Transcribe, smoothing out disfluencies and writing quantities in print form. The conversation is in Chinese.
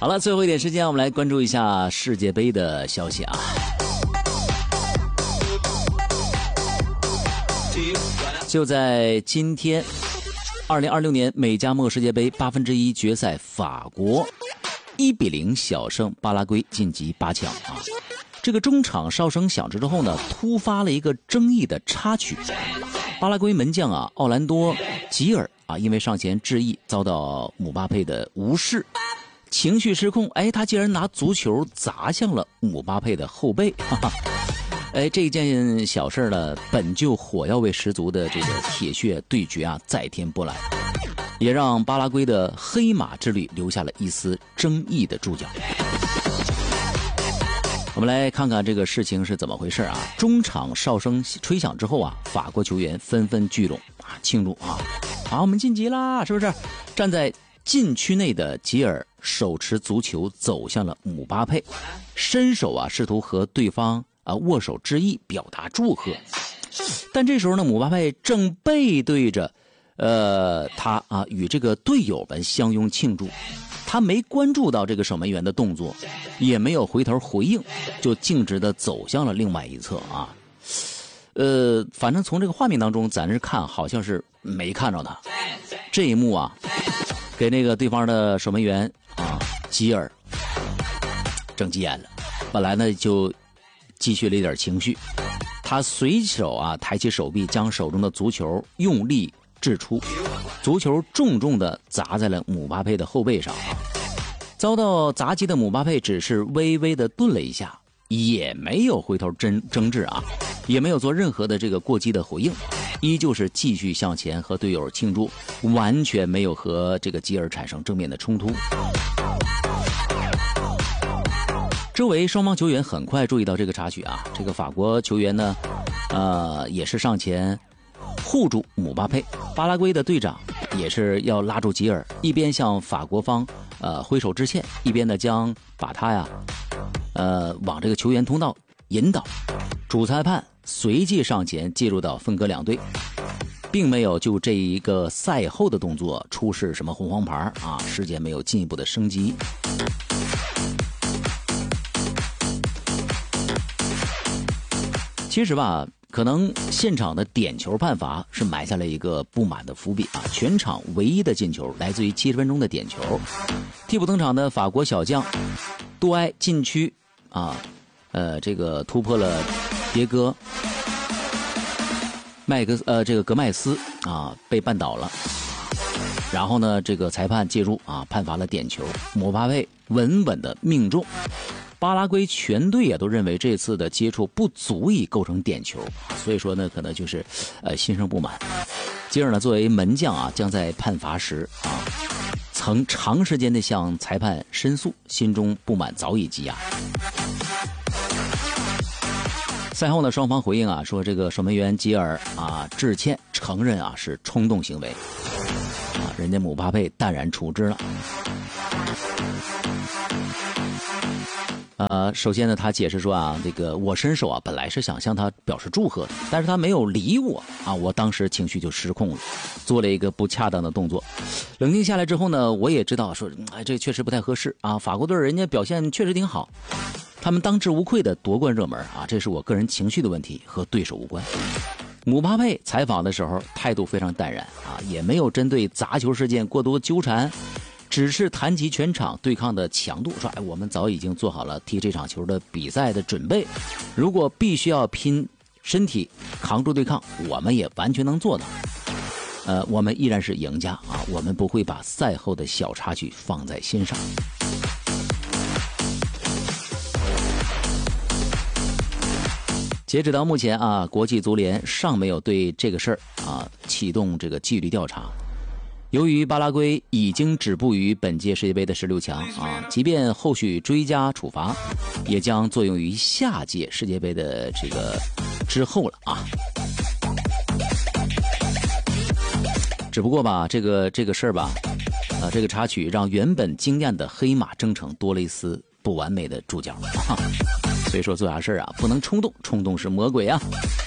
好了，最后一点时间，我们来关注一下世界杯的消息啊。就在今天，2026年美加墨世界杯1/8决赛，法国1-0小胜巴拉圭，晋级8强啊。这个中场哨声响之后呢，突发了一个争议的插曲。巴拉圭门将啊奥兰多吉尔啊，因为上前致意，遭到姆巴佩的无视，情绪失控，他竟然拿足球砸向了姆巴佩的后背，哈哈。这件小事呢，本就火药味十足的这个铁血对决啊，再添波澜，也让巴拉圭的黑马之旅留下了一丝争议的注脚。我们来看看这个事情是怎么回事啊！中场哨声吹响之后啊，法国球员纷纷聚拢啊，庆祝啊！好，我们晋级啦，是不是？站在禁区内的吉尔手持足球走向了姆巴佩，伸手啊，试图和对方握手致意，表达祝贺。但这时候呢，姆巴佩正背对着他啊，与这个队友们相拥庆祝。他没关注到这个守门员的动作，也没有回头回应，就径直的走向了另外一侧啊。反正从这个画面当中，咱是看好像是没看着他。这一幕啊，给那个对方的守门员啊吉尔整急眼了。本来呢就积蓄了一点情绪，他随手啊抬起手臂，将手中的足球用力掷出，足球重重地砸在了姆巴佩的后背上。遭到砸击的姆巴佩只是微微地顿了一下，也没有回头争执啊，也没有做任何的这个过激的回应，依旧是继续向前和队友庆祝，完全没有和这个吉尔产生正面的冲突。周围双方球员很快注意到这个插曲啊，这个法国球员呢，也是上前护住姆巴佩，巴拉圭的队长也是要拉住吉尔，一边向法国方挥手致歉，一边呢把他呀往这个球员通道引导。主裁判随即上前介入到分割两队，并没有就这一个赛后的动作出示什么红黄牌啊，事件没有进一步的升级。其实吧，可能现场的点球判罚是埋下了一个不满的伏笔啊！全场唯一的进球来自于70分钟的点球，替补登场的法国小将杜埃禁区啊，这个突破了别哥这个格麦斯啊，被绊倒了。然后呢，这个裁判介入啊，判罚了点球，姆巴佩稳稳的命中。巴拉圭全队也都认为这次的接触不足以构成点球，所以说呢，可能就是心生不满。吉尔呢，作为门将啊，将在判罚时啊，曾长时间的向裁判申诉，心中不满早已积压。赛后呢，双方回应啊，说这个守门员吉尔啊致歉，承认啊是冲动行为，啊，人家姆巴佩淡然处之了。首先呢，他解释说啊，这个我伸手啊，本来是想向他表示祝贺的，但是他没有理我啊，我当时情绪就失控了，做了一个不恰当的动作。冷静下来之后呢，我也知道说，这确实不太合适啊。法国队人家表现确实挺好，他们当之无愧的夺冠热门啊，这是我个人情绪的问题，和对手无关。姆巴佩采访的时候态度非常淡然啊，也没有针对砸球事件过多纠缠。只是谈及全场对抗的强度，说我们早已经做好了踢这场球的比赛的准备，如果必须要拼身体扛住对抗，我们也完全能做到。我们依然是赢家啊，我们不会把赛后的小插曲放在心上。截止到目前啊，国际足联尚没有对这个事儿啊启动这个纪律调查。由于巴拉圭已经止步于本届世界杯的16强啊，即便后续追加处罚，也将作用于下届世界杯的这个之后了啊。只不过吧，这个事儿吧，这个插曲让原本惊艳的黑马征程多了一丝不完美的注脚啊。所以说做啥事啊，不能冲动，冲动是魔鬼啊。